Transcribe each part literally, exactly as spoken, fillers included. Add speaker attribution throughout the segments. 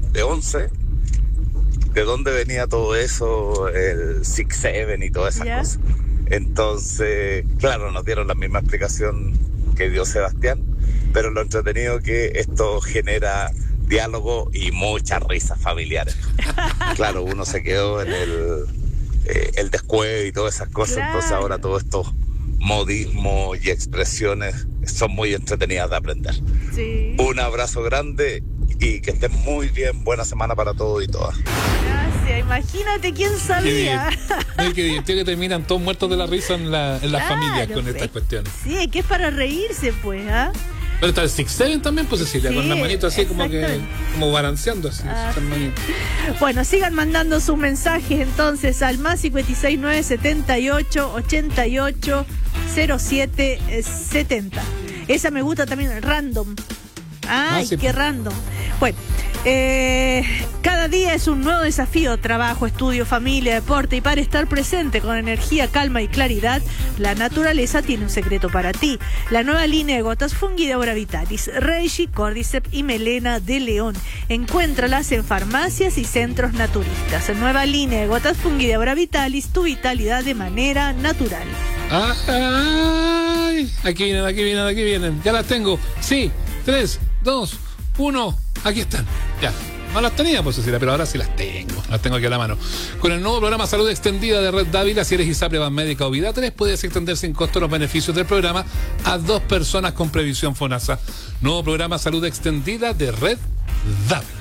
Speaker 1: de once, de dónde venía todo eso, el Six Seven y todas esas
Speaker 2: ¿Ya?
Speaker 1: cosas. Entonces, claro, nos dieron la misma explicación que dio Sebastián, pero lo entretenido que esto genera diálogo y muchas risas familiares. Claro, uno se quedó en el, eh, el descueve y todas esas cosas,
Speaker 2: Claro.
Speaker 1: entonces ahora todos estos modismos y expresiones son muy entretenidas de aprender.
Speaker 2: Sí.
Speaker 1: Un abrazo grande y que estén muy bien. Buena semana para todos y todas.
Speaker 2: Gracias. Imagínate quién
Speaker 3: Qué
Speaker 2: sabía.
Speaker 3: divertido, qué divertido que terminan todos muertos de la risa en, la, en las
Speaker 2: Claro,
Speaker 3: familias con estas
Speaker 2: pues,
Speaker 3: cuestiones.
Speaker 2: Sí, que es para reírse, pues, ¿ah?
Speaker 3: Pero está el Six Seven también, pues Cecilia,
Speaker 2: Sí,
Speaker 3: con la manito así como que,
Speaker 2: exactamente.
Speaker 3: como balanceando así.
Speaker 2: Ah,
Speaker 3: esas manitos.
Speaker 2: Bueno, sigan mandando sus mensajes entonces al más cincuenta y seis nueve setenta y ocho ochenta y ocho cero siete setenta. Esa me gusta también, random. Ay,
Speaker 3: Ah, sí,
Speaker 2: qué
Speaker 3: pues.
Speaker 2: random. Bueno, eh, cada día es un nuevo desafío, trabajo, estudio, familia, deporte, y para estar presente con energía, calma y claridad, la naturaleza tiene un secreto para ti. La nueva línea de gotas Fungi de Aura Vitalis, Reishi, Cordyceps y Melena de León. Encuéntralas en farmacias y centros naturistas. Nueva línea de gotas Fungi de Aura Vitalis, tu vitalidad de manera natural.
Speaker 3: Ah, ay, aquí vienen, aquí vienen, aquí vienen. Ya las tengo. Sí, tres, dos, uno. Aquí están. Ya. No las tenía, pues Cecilia, pero ahora sí las tengo. Las tengo aquí a la mano. Con el nuevo programa Salud Extendida de Red Dávila, si eres ISAPRE, Banmédica o Vida tres, puedes extender sin costo los beneficios del programa a dos personas con previsión FONASA. Nuevo programa Salud Extendida de Red Dávila.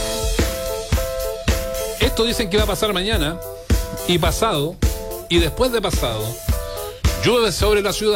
Speaker 3: Esto dicen que va a pasar mañana y pasado y después de pasado. Llueve sobre la ciudad.